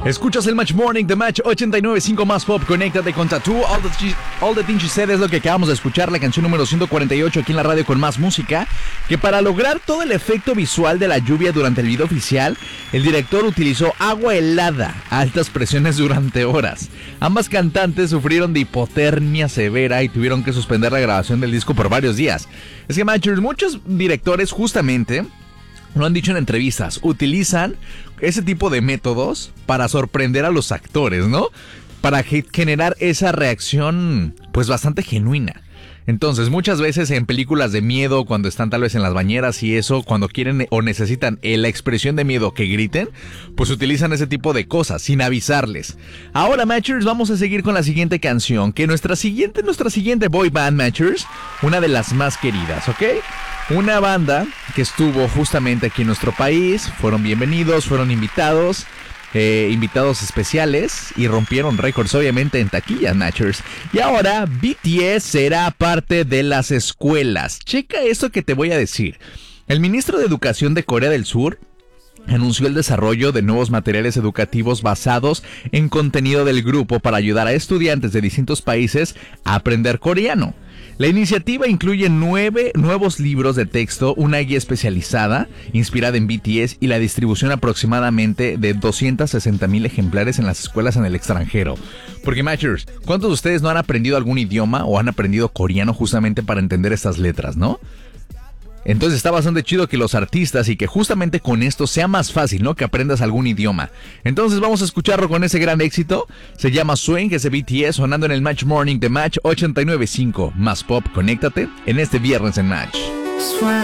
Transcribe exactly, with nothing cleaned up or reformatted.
Escuchas el Match Morning de Match ochenta y nueve punto cinco más Pop. Conéctate con Tattoo. All the, all the Things You Said es lo que acabamos de escuchar, la canción número ciento cuarenta y ocho aquí en la radio con más música. Que para lograr todo el efecto visual de la lluvia durante el video oficial, el director utilizó agua helada a altas presiones durante horas. Ambas cantantes sufrieron de hipotermia severa y tuvieron que suspender la grabación del disco por varios días. Es que, Matchers, muchos directores justamente lo han dicho en entrevistas, utilizan ese tipo de métodos para sorprender a los actores, ¿no? Para generar esa reacción, pues, bastante genuina. Entonces, muchas veces en películas de miedo, cuando están tal vez en las bañeras y eso, cuando quieren o necesitan la expresión de miedo que griten, pues utilizan ese tipo de cosas, sin avisarles. Ahora, Matchers, vamos a seguir con la siguiente canción, que nuestra siguiente, nuestra siguiente boy band, Matchers, una de las más queridas, ¿ok? Una banda que estuvo justamente aquí en nuestro país, fueron bienvenidos, fueron invitados, eh, invitados especiales y rompieron récords obviamente en taquilla, Matchers. Y ahora B T S será parte de las escuelas. Checa esto que te voy a decir. El ministro de Educación de Corea del Sur anunció el desarrollo de nuevos materiales educativos basados en contenido del grupo para ayudar a estudiantes de distintos países a aprender coreano. La iniciativa incluye nueve nuevos libros de texto, una guía especializada inspirada en B T S y la distribución aproximadamente de doscientos sesenta mil ejemplares en las escuelas en el extranjero. Porque, Matchers, ¿cuántos de ustedes no han aprendido algún idioma o han aprendido coreano justamente para entender estas letras, no? Entonces está bastante chido que los artistas y que justamente con esto sea más fácil, ¿no? Que aprendas algún idioma. Entonces vamos a escucharlo con ese gran éxito. Se llama Swing, es de B T S, sonando en el Match Morning de Match ochenta y nueve punto cinco. Más Pop, conéctate en este viernes en Match.